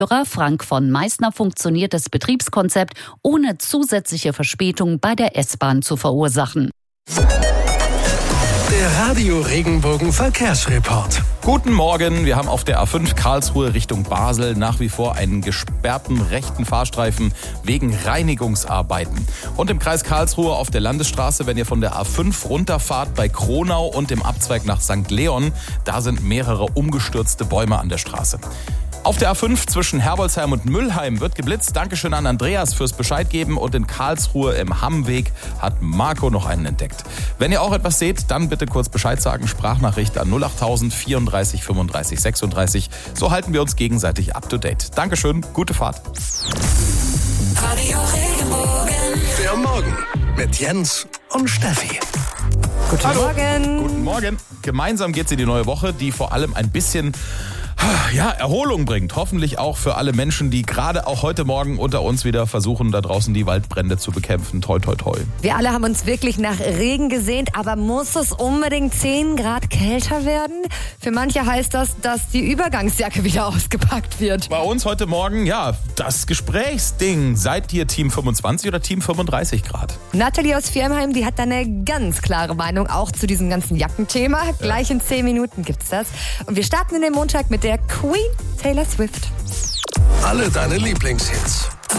Frank von Meissner funktioniert das Betriebskonzept, ohne zusätzliche Verspätung bei der S-Bahn zu verursachen. Der Radio Regenbogen Verkehrsreport. Guten Morgen, wir haben auf der A5 Karlsruhe Richtung Basel nach wie vor einen gesperrten rechten Fahrstreifen wegen Reinigungsarbeiten. Und im Kreis Karlsruhe auf der Landesstraße, wenn ihr von der A5 runterfahrt bei Kronau und dem Abzweig nach St. Leon, da sind mehrere umgestürzte Bäume an der Straße. Auf der A5 zwischen Herbolzheim und Müllheim wird geblitzt. Dankeschön an Andreas fürs Bescheid geben. Und in Karlsruhe im Hammweg hat Marco noch einen entdeckt. Wenn ihr auch etwas seht, dann bitte kurz Bescheid sagen. Sprachnachricht an 08000 34 35 36. So halten wir uns gegenseitig up to date. Dankeschön, gute Fahrt. Radio Regenbogen. Der Morgen mit Jens und Steffi. Guten Morgen. Guten Morgen. Gemeinsam geht's in die neue Woche, die vor allem ein bisschen Erholung bringt. Hoffentlich auch für alle Menschen, die gerade auch heute Morgen unter uns wieder versuchen, da draußen die Waldbrände zu bekämpfen. Toi, toi, toi. Wir alle haben uns wirklich nach Regen gesehnt, aber muss es unbedingt 10 Grad kälter werden? Für manche heißt das, dass die Übergangsjacke wieder ausgepackt wird. Bei uns heute Morgen, das Gesprächsding. Seid ihr Team 25 oder Team 35 Grad? Nathalie aus Firmheim, die hat da eine ganz klare Meinung, auch zu diesem ganzen Jackenthema. Ja. Gleich in 10 Minuten gibt's das. Und wir starten in den Montag mit der Queen Taylor Swift. Alle deine Lieblingshits